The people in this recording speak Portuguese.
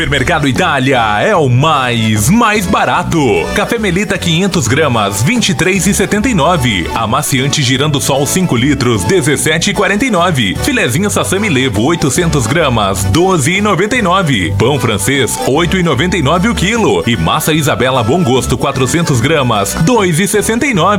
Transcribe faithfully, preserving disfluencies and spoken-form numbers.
Supermercado Itália é o mais, mais barato. Café Melita quinhentos gramas, vinte e três reais e setenta e nove centavos. Amaciante Girando Sol cinco litros, dezessete reais e quarenta e nove centavos. Filezinho Sassami Levo oitocentos gramas, doze reais e noventa e nove centavos. Pão francês, oito reais e noventa e nove centavos o quilo. E massa Isabela Bom Gosto quatrocentos gramas, dois reais e sessenta e nove